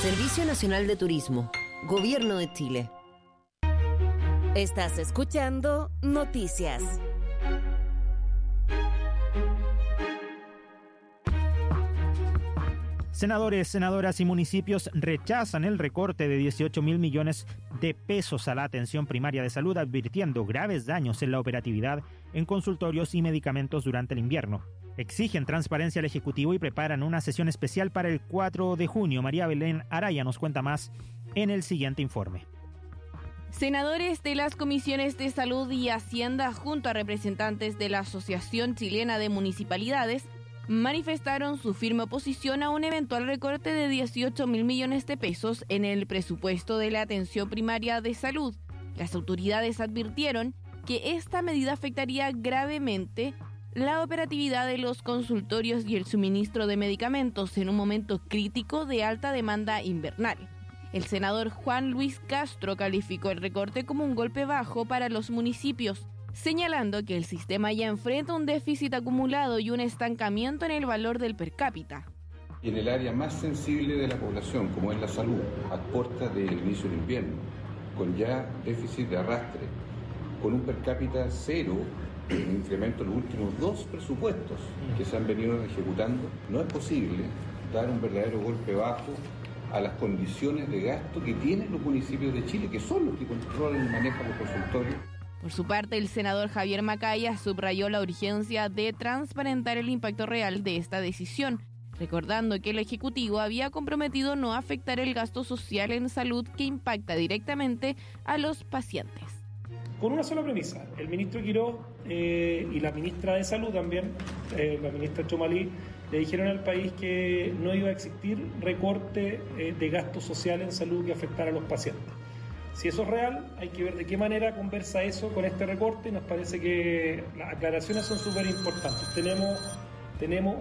Servicio Nacional de Turismo, Gobierno de Chile. Estás escuchando Noticias. Senadores, senadoras y municipios rechazan el recorte de 18.000 millones de pesos a la atención primaria de salud, advirtiendo graves daños en la operatividad en consultorios y medicamentos durante el invierno. Exigen transparencia al Ejecutivo y preparan una sesión especial para el 4 de junio. María Belén Araya nos cuenta más en el siguiente informe. Senadores de las comisiones de Salud y Hacienda, junto a representantes de la Asociación Chilena de Municipalidades, manifestaron su firme oposición a un eventual recorte de 18.000 millones de pesos en el presupuesto de la atención primaria de salud. Las autoridades advirtieron que esta medida afectaría gravemente la operatividad de los consultorios y el suministro de medicamentos en un momento crítico de alta demanda invernal. El senador Juan Luis Castro calificó el recorte como un golpe bajo para los municipios, señalando que el sistema ya enfrenta un déficit acumulado y un estancamiento en el valor del per cápita. En el área más sensible de la población, como es la salud, a puertas del inicio del invierno, con ya déficit de arrastre, con un per cápita cero, un incremento en los últimos 2 presupuestos que se han venido ejecutando, no es posible dar un verdadero golpe bajo a las condiciones de gasto que tienen los municipios de Chile, que son los que controlan y manejan los consultorios. Por su parte, el senador Javier Macaya subrayó la urgencia de transparentar el impacto real de esta decisión, recordando que el Ejecutivo había comprometido no afectar el gasto social en salud que impacta directamente a los pacientes. Con una sola premisa, el ministro Quirós y la ministra de Salud también, la ministra Chomalí, le dijeron al país que no iba a existir recorte de gasto social en salud que afectara a los pacientes. Si eso es real, hay que ver de qué manera conversa eso con este recorte. Nos parece que las aclaraciones son súper importantes. Tenemos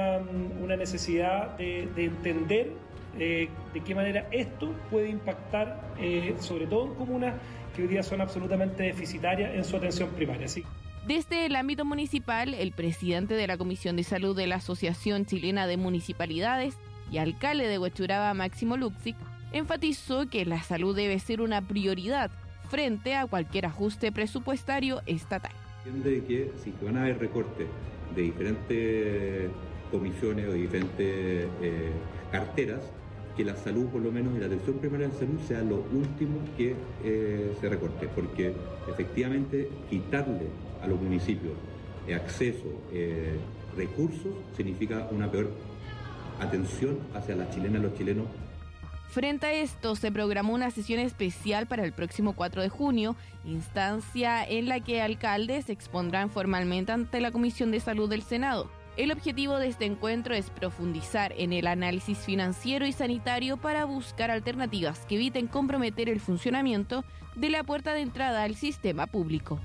una necesidad de entender de qué manera esto puede impactar, sobre todo en comunas que hoy día son absolutamente deficitarias en su atención primaria. ¿Sí? Desde el ámbito municipal, el presidente de la Comisión de Salud de la Asociación Chilena de Municipalidades y alcalde de Huechuraba, Máximo Luxic, enfatizó que la salud debe ser una prioridad frente a cualquier ajuste presupuestario estatal. Entiende que si van a haber recortes de diferentes comisiones o de diferentes carteras, que la salud, por lo menos, y la atención primaria de salud sea lo último que se recorte, porque efectivamente quitarle a los municipios acceso, recursos, significa una peor atención hacia las chilenas y los chilenos. Frente a esto, se programó una sesión especial para el próximo 4 de junio, instancia en la que alcaldes se expondrán formalmente ante la Comisión de Salud del Senado. El objetivo de este encuentro es profundizar en el análisis financiero y sanitario para buscar alternativas que eviten comprometer el funcionamiento de la puerta de entrada al sistema público.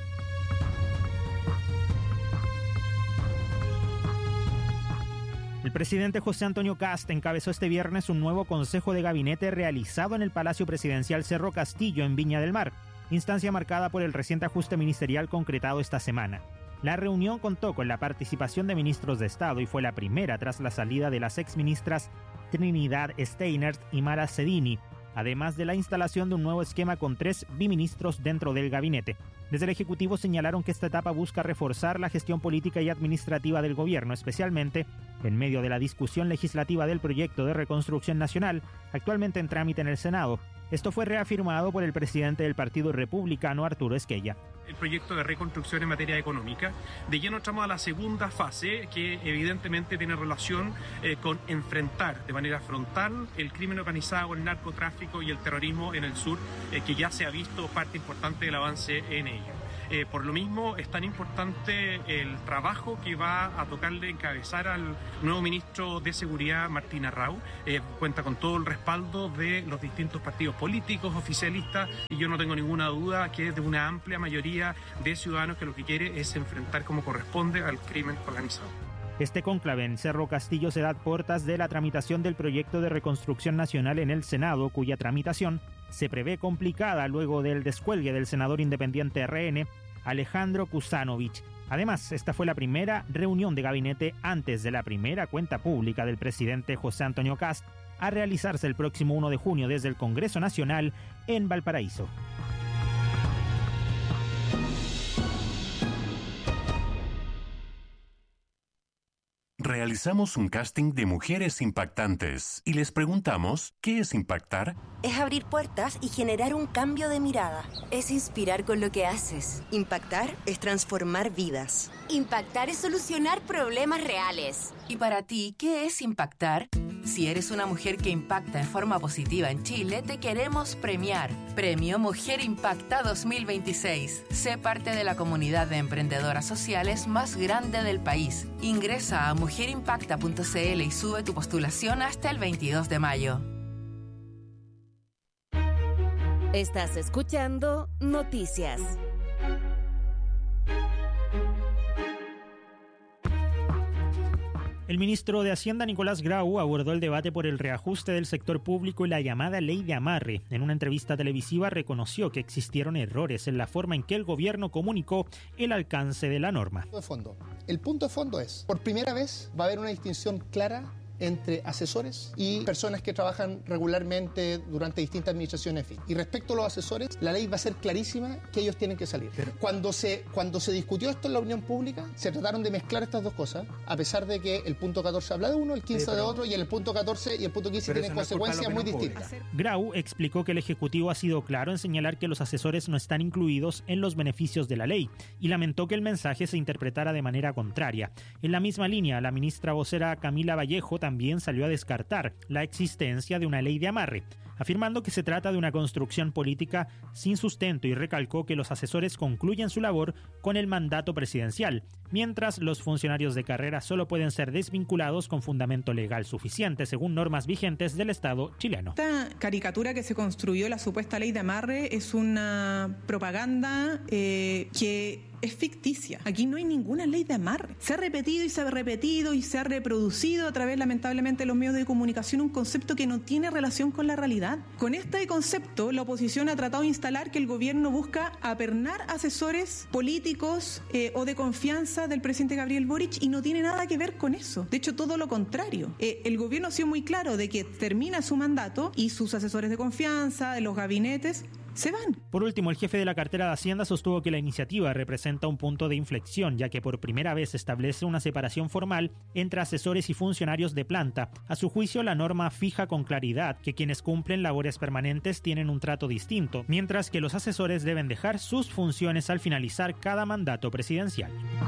El presidente José Antonio Kast encabezó este viernes un nuevo consejo de gabinete realizado en el Palacio Presidencial Cerro Castillo en Viña del Mar, instancia marcada por el reciente ajuste ministerial concretado esta semana. La reunión contó con la participación de ministros de Estado y fue la primera tras la salida de las exministras Trinidad Steinert y Mara Cedini, además de la instalación de un nuevo esquema con 3 biministros dentro del gabinete. Desde el Ejecutivo señalaron que esta etapa busca reforzar la gestión política y administrativa del gobierno, especialmente en medio de la discusión legislativa del proyecto de reconstrucción nacional, actualmente en trámite en el Senado. Esto fue reafirmado por el presidente del Partido Republicano, Arturo Esquella. El proyecto de reconstrucción en materia económica. De lleno entramos a la segunda fase, que evidentemente tiene relación con enfrentar de manera frontal el crimen organizado, el narcotráfico y el terrorismo en el sur, que ya se ha visto parte importante del avance en ello. Por lo mismo es tan importante el trabajo que va a tocarle encabezar al nuevo ministro de Seguridad, Martín Arrau. Cuenta con todo el respaldo de los distintos partidos políticos, oficialistas, y yo no tengo ninguna duda que es de una amplia mayoría de ciudadanos que lo que quiere es enfrentar como corresponde al crimen organizado. Este cónclave en Cerro Castillo se da a puertas de la tramitación del proyecto de reconstrucción nacional en el Senado, cuya tramitación se prevé complicada luego del descuelgue del senador independiente RN, Alejandro Kuzanovich. Además, esta fue la primera reunión de gabinete antes de la primera cuenta pública del presidente José Antonio Kast a realizarse el próximo 1 de junio desde el Congreso Nacional en Valparaíso. Realizamos un casting de mujeres impactantes y les preguntamos, ¿qué es impactar? Es abrir puertas y generar un cambio de mirada. Es inspirar con lo que haces. Impactar es transformar vidas. Impactar es solucionar problemas reales. ¿Y para ti, qué es impactar? Si eres una mujer que impacta en forma positiva en Chile, te queremos premiar. Premio Mujer Impacta 2026. Sé parte de la comunidad de emprendedoras sociales más grande del país. Ingresa a mujerimpacta.cl y sube tu postulación hasta el 22 de mayo. Estás escuchando Noticias. El ministro de Hacienda, Nicolás Grau, abordó el debate por el reajuste del sector público y la llamada ley de amarre. En una entrevista televisiva reconoció que existieron errores en la forma en que el gobierno comunicó el alcance de la norma. El punto de fondo es, por primera vez va a haber una distinción clara entre asesores y personas que trabajan regularmente durante distintas administraciones. Y respecto a los asesores, la ley va a ser clarísima que ellos tienen que salir. Cuando se discutió esto en la opinión pública, se trataron de mezclar estas dos cosas, a pesar de que el punto 14 habla de uno, el 15 de otro, y en el punto 14 y el punto 15 tienen consecuencias muy distintas. Grau explicó que el Ejecutivo ha sido claro en señalar que los asesores no están incluidos en los beneficios de la ley y lamentó que el mensaje se interpretara de manera contraria. En la misma línea, la ministra vocera Camila Vallejo también salió a descartar la existencia de una ley de amarre, afirmando que se trata de una construcción política sin sustento y recalcó que los asesores concluyen su labor con el mandato presidencial, mientras los funcionarios de carrera solo pueden ser desvinculados con fundamento legal suficiente según normas vigentes del Estado chileno. Esta caricatura que se construyó, la supuesta ley de amarre, es una propaganda que es ficticia. Aquí no hay ninguna ley de amarre. Se ha repetido y se ha repetido y se ha reproducido a través, lamentablemente, de los medios de comunicación un concepto que no tiene relación con la realidad. Con este concepto, la oposición ha tratado de instalar que el gobierno busca apernar asesores políticos o de confianza del presidente Gabriel Boric, y no tiene nada que ver con eso. De hecho, todo lo contrario. El gobierno ha sido muy claro de que termina su mandato y sus asesores de confianza, de los gabinetes, se van. Por último, el jefe de la cartera de Hacienda sostuvo que la iniciativa representa un punto de inflexión, ya que por primera vez establece una separación formal entre asesores y funcionarios de planta. A su juicio, la norma fija con claridad que quienes cumplen labores permanentes tienen un trato distinto, mientras que los asesores deben dejar sus funciones al finalizar cada mandato presidencial.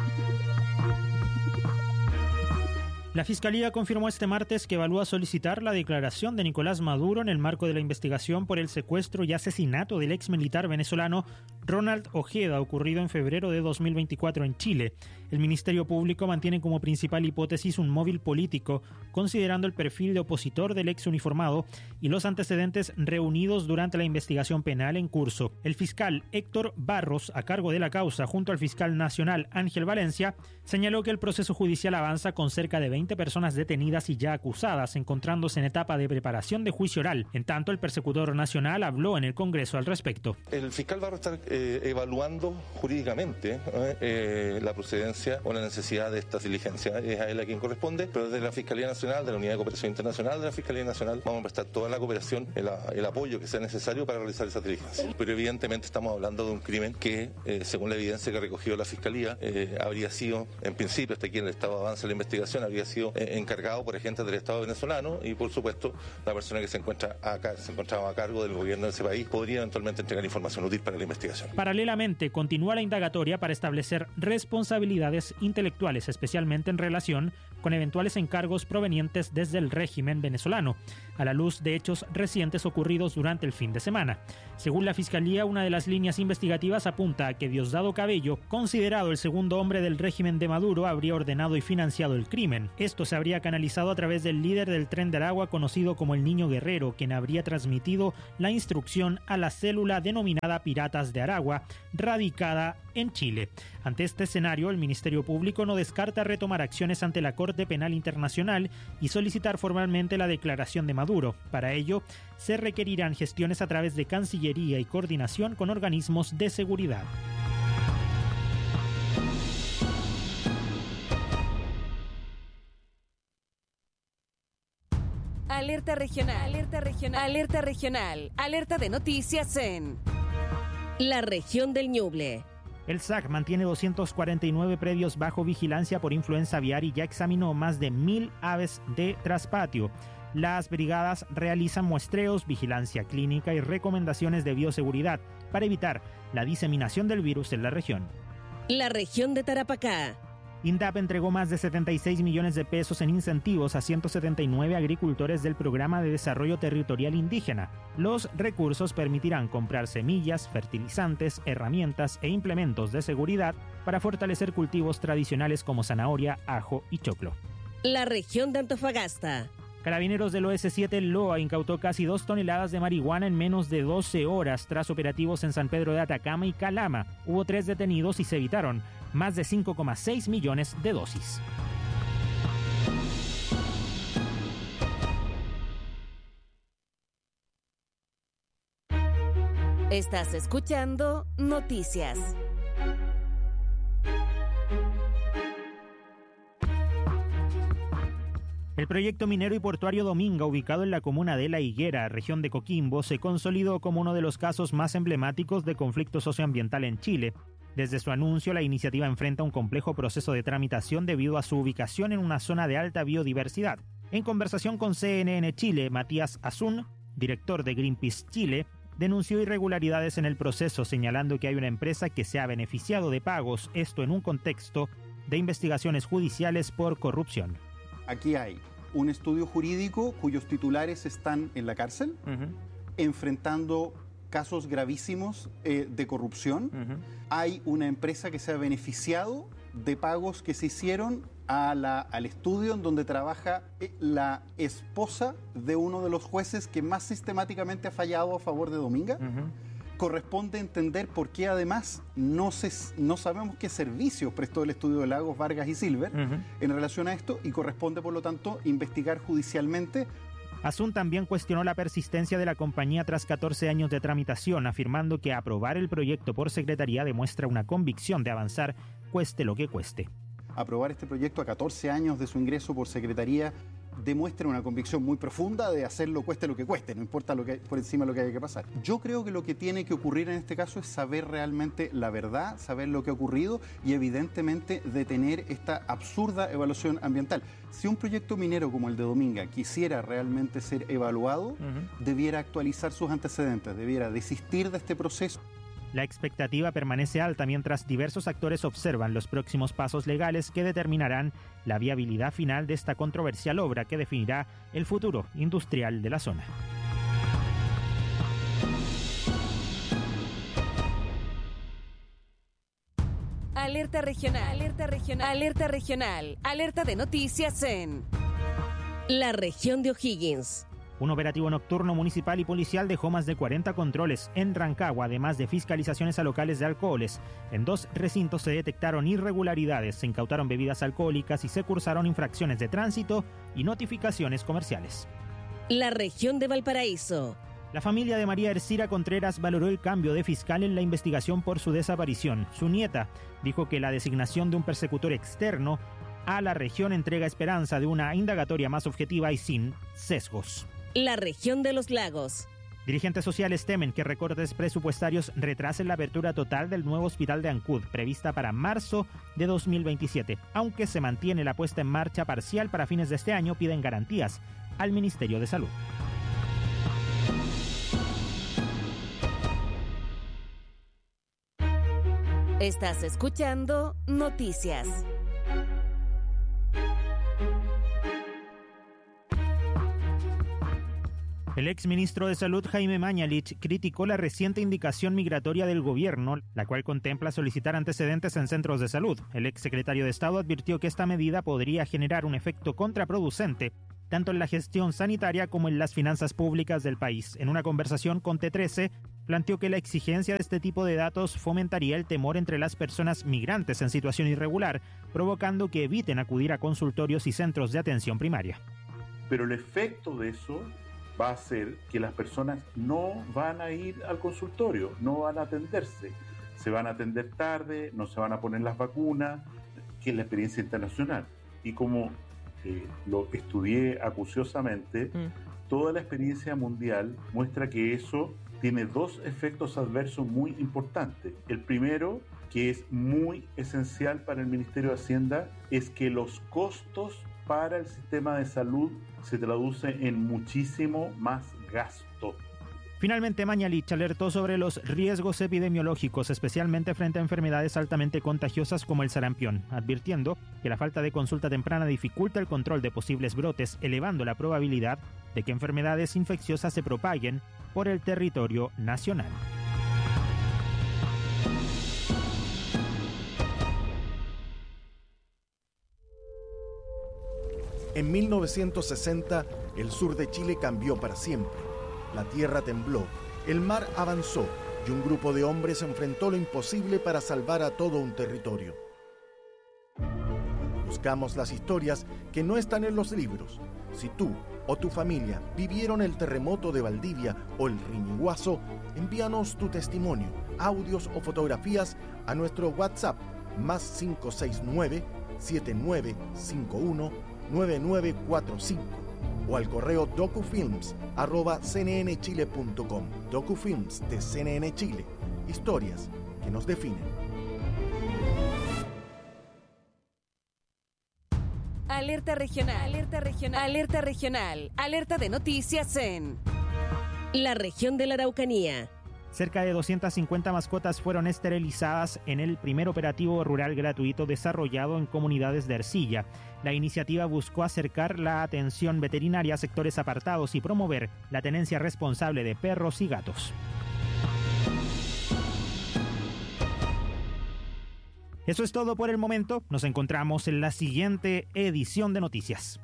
La Fiscalía confirmó este martes que evalúa solicitar la declaración de Nicolás Maduro en el marco de la investigación por el secuestro y asesinato del ex militar venezolano Ronald Ojeda, ocurrido en febrero de 2024 en Chile. El Ministerio Público mantiene como principal hipótesis un móvil político, considerando el perfil de opositor del ex uniformado y los antecedentes reunidos durante la investigación penal en curso. El fiscal Héctor Barros, a cargo de la causa, junto al fiscal nacional Ángel Valencia, señaló que el proceso judicial avanza con cerca de 20 personas detenidas y ya acusadas, encontrándose en etapa de preparación de juicio oral. En tanto, el persecutor nacional habló en el Congreso al respecto. El fiscal va a estar evaluando jurídicamente la procedencia o la necesidad de esta diligencia. Es a él a quien corresponde, pero desde la Fiscalía Nacional, de la Unidad de Cooperación Internacional de la Fiscalía Nacional, vamos a prestar toda la cooperación, el apoyo que sea necesario para realizar esa diligencia. Pero evidentemente estamos hablando de un crimen que, según la evidencia que ha recogido la Fiscalía, habría sido, en principio, hasta aquí en el estado de avance de la investigación, habría sido encargado por agentes del Estado venezolano y, por supuesto, la persona que se encontraba a cargo del gobierno de ese país podría eventualmente entregar información útil para la investigación. Paralelamente, continúa la indagatoria para establecer responsabilidades intelectuales, especialmente en relación con eventuales encargos provenientes desde el régimen venezolano, a la luz de hechos recientes ocurridos durante el fin de semana. Según la Fiscalía, una de las líneas investigativas apunta a que Diosdado Cabello, considerado el segundo hombre del régimen de Maduro, habría ordenado y financiado el crimen. Esto se habría canalizado a través del líder del Tren de Aragua, conocido como el Niño Guerrero, quien habría transmitido la instrucción a la célula denominada Piratas de Aragua, radicada en Chile. Ante este escenario, el Ministerio Público no descarta retomar acciones ante la Corte Penal Internacional y solicitar formalmente la declaración de Maduro. Para ello, se requerirán gestiones a través de Cancillería y coordinación con organismos de seguridad. Alerta regional, alerta regional, alerta regional, alerta de noticias en la región del Ñuble. El SAC mantiene 249 predios bajo vigilancia por influenza aviar y ya examinó más de 1.000 aves de traspatio. Las brigadas realizan muestreos, vigilancia clínica y recomendaciones de bioseguridad para evitar la diseminación del virus en la región. La región de Tarapacá. INDAP entregó más de 76 millones de pesos en incentivos a 179 agricultores del Programa de Desarrollo Territorial Indígena. Los recursos permitirán comprar semillas, fertilizantes, herramientas e implementos de seguridad para fortalecer cultivos tradicionales como zanahoria, ajo y choclo. La región de Antofagasta. Carabineros del OS7 Loa incautó casi 2 toneladas de marihuana en menos de 12 horas tras operativos en San Pedro de Atacama y Calama. Hubo 3 detenidos y se evitaron más de 5,6 millones de dosis. Estás escuchando Noticias. El proyecto minero y portuario Dominga, ubicado en la comuna de La Higuera, región de Coquimbo, se consolidó como uno de los casos más emblemáticos de conflicto socioambiental en Chile. Desde su anuncio, la iniciativa enfrenta un complejo proceso de tramitación debido a su ubicación en una zona de alta biodiversidad. En conversación con CNN Chile, Matías Azun, director de Greenpeace Chile, denunció irregularidades en el proceso, señalando que hay una empresa que se ha beneficiado de pagos, esto en un contexto de investigaciones judiciales por corrupción. Aquí hay un estudio jurídico cuyos titulares están en la cárcel, enfrentando casos gravísimos de corrupción. Hay una empresa que se ha beneficiado de pagos que se hicieron al estudio en donde trabaja la esposa de uno de los jueces que más sistemáticamente ha fallado a favor de Dominga. Corresponde entender por qué además no sabemos qué servicios prestó el estudio de Lagos, Vargas y Silver en relación a esto, y corresponde por lo tanto investigar judicialmente. Azun también cuestionó la persistencia de la compañía tras 14 años de tramitación, afirmando que aprobar el proyecto por secretaría demuestra una convicción de avanzar, cueste lo que cueste. Aprobar este proyecto a 14 años de su ingreso por secretaría demuestra una convicción muy profunda de hacerlo cueste lo que cueste, no importa por encima lo que haya que pasar. Yo creo que lo que tiene que ocurrir en este caso es saber realmente la verdad, saber lo que ha ocurrido y evidentemente detener esta absurda evaluación ambiental. Si un proyecto minero como el de Dominga quisiera realmente ser evaluado, debiera actualizar sus antecedentes, debiera desistir de este proceso. La expectativa permanece alta mientras diversos actores observan los próximos pasos legales que determinarán la viabilidad final de esta controversial obra que definirá el futuro industrial de la zona. Alerta regional, alerta regional, alerta regional, alerta de noticias en la región de O'Higgins. Un operativo nocturno municipal y policial dejó más de 40 controles en Rancagua, además de fiscalizaciones a locales de alcoholes. En 2 recintos se detectaron irregularidades, se incautaron bebidas alcohólicas y se cursaron infracciones de tránsito y notificaciones comerciales. La región de Valparaíso. La familia de María Ercira Contreras valoró el cambio de fiscal en la investigación por su desaparición. Su nieta dijo que la designación de un persecutor externo a la región entrega esperanza de una indagatoria más objetiva y sin sesgos. La región de los lagos. Dirigentes sociales temen que recortes presupuestarios retrasen la apertura total del nuevo hospital de Ancud, prevista para marzo de 2027. Aunque se mantiene la puesta en marcha parcial para fines de este año, piden garantías al Ministerio de Salud. Estás escuchando Noticias. El exministro de Salud, Jaime Mañalich, criticó la reciente indicación migratoria del gobierno, la cual contempla solicitar antecedentes en centros de salud. El exsecretario de Estado advirtió que esta medida podría generar un efecto contraproducente, tanto en la gestión sanitaria como en las finanzas públicas del país. En una conversación con T13, planteó que la exigencia de este tipo de datos fomentaría el temor entre las personas migrantes en situación irregular, provocando que eviten acudir a consultorios y centros de atención primaria. Pero el efecto de eso va a ser que las personas no van a ir al consultorio, no van a atenderse, se van a atender tarde, no se van a poner las vacunas, que es la experiencia internacional. Y como lo estudié acuciosamente, toda la experiencia mundial muestra que eso tiene dos efectos adversos muy importantes. El primero, que es muy esencial para el Ministerio de Hacienda, es que los costos para el sistema de salud se traducen en muchísimo más gasto. Finalmente, Mañalich alertó sobre los riesgos epidemiológicos, especialmente frente a enfermedades altamente contagiosas como el sarampión, advirtiendo que la falta de consulta temprana dificulta el control de posibles brotes, elevando la probabilidad de que enfermedades infecciosas se propaguen por el territorio nacional. En 1960, el sur de Chile cambió para siempre. La tierra tembló, el mar avanzó y un grupo de hombres enfrentó lo imposible para salvar a todo un territorio. Buscamos las historias que no están en los libros. Si tú o tu familia vivieron el terremoto de Valdivia o el Riñiguazo, envíanos tu testimonio, audios o fotografías a nuestro WhatsApp +569 7951 9945 o al correo docufilms@cnnchile.com. Docufilms de CNN Chile. Historias que nos definen. Alerta regional, alerta regional, alerta regional, alerta de noticias en la región de la Araucanía. Cerca de 250 mascotas fueron esterilizadas en el primer operativo rural gratuito desarrollado en comunidades de Ercilla. La iniciativa buscó acercar la atención veterinaria a sectores apartados y promover la tenencia responsable de perros y gatos. Eso es todo por el momento. Nos encontramos en la siguiente edición de Noticias.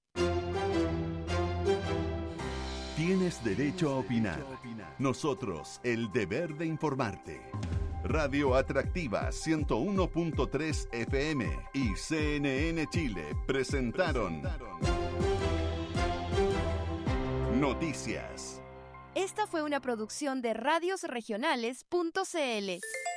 Tienes derecho a opinar. Nosotros, el deber de informarte. Radio Atractiva 101.3 FM y CNN Chile presentaron Noticias. Esta fue una producción de radiosregionales.cl.